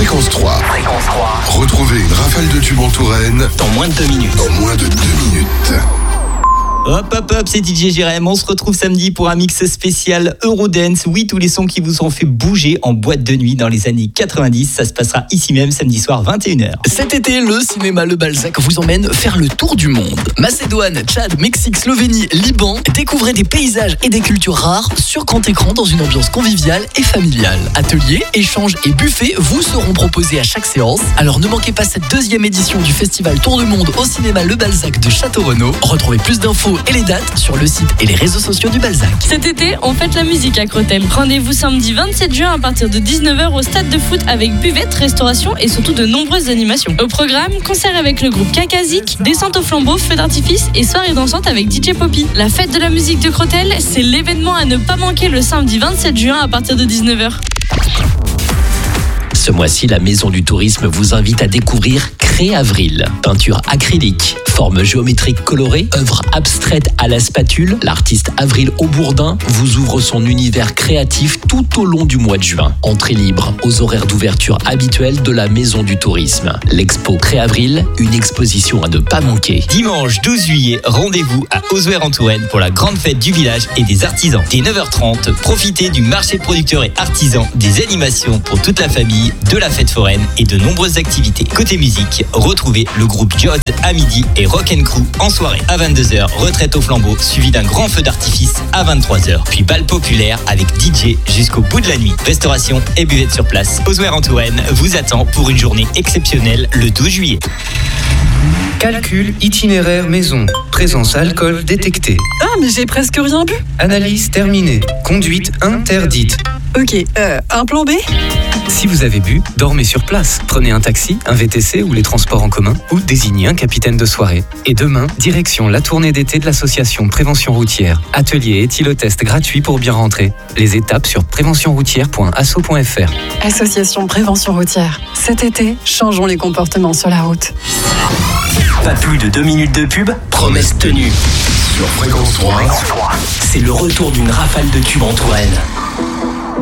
Fréquence 3. Fréquence 3. Retrouvez une rafale de tubes en Touraine dans moins de 2 minutes. Dans moins de 2 minutes. Hop, c'est DJ Jérém. On se retrouve samedi pour un mix spécial Eurodance. Oui, tous les sons qui vous ont fait bouger en boîte de nuit dans les années 90. Ça se passera ici même samedi soir 21h. Cet été, le cinéma Le Balzac vous emmène faire le tour du monde. Macédoine, Tchad, Mexique, Slovénie, Liban. Découvrez des paysages et des cultures rares sur grand écran dans une ambiance conviviale et familiale. Ateliers, échanges et buffets vous seront proposés à chaque séance. Alors ne manquez pas cette deuxième édition du festival Tour du Monde au cinéma Le Balzac de Château-Renaud. Retrouvez plus d'infos et les dates sur le site et les réseaux sociaux du Balzac. Cet été, on fête la musique à Crotel. Rendez-vous samedi 27 juin à partir de 19h au stade de foot avec buvette, restauration et surtout de nombreuses animations. Au programme, concert avec le groupe Kakazik, descente au flambeau, feu d'artifice et soirée dansante avec DJ Poppy. La fête de la musique de Crotel, c'est l'événement à ne pas manquer le samedi 27 juin à partir de 19h. Ce mois-ci, la Maison du Tourisme vous invite à découvrir Créavril. Peinture acrylique, formes géométriques colorées, œuvres abstraites à la spatule, l'artiste Avril Aubourdin vous ouvre son univers créatif tout au long du mois de juin. Entrée libre aux horaires d'ouverture habituels de la Maison du Tourisme. L'expo Créavril, une exposition à ne pas manquer. Dimanche 12 juillet, rendez-vous à Oswer en Touraine pour la grande fête du village et des artisans. Dès 9h30, profitez du marché de producteurs et artisans, des animations pour toute la famille, de la fête foraine et de nombreuses activités. Côté musique, retrouvez le groupe Jod à midi et Rock & Crew en soirée. À 22h, retraite au flambeau suivi d'un grand feu d'artifice à 23h. Puis bal populaire avec DJ jusqu'au bout de la nuit. Restauration et buvette sur place. Oswer en Touraine vous attend pour une journée exceptionnelle le 12 juillet. Calcul itinéraire maison. Présence alcool détectée. Ah, mais j'ai presque rien bu. Analyse terminée. Conduite interdite. Ok, un plan B ? Si vous avez bu, dormez sur place. Prenez un taxi, un VTC ou les transports en commun ou désignez un capitaine de soirée. Et demain, direction la tournée d'été de l'association Prévention Routière. Atelier et éthylotest gratuit pour bien rentrer. Les étapes sur préventionroutière.asso.fr. Association Prévention Routière. Cet été, changeons les comportements sur la route. Pas plus de 2 minutes de pub, promesse tenue. sur Fréquence 3. C'est le retour d'une rafale de tubes en Touraine.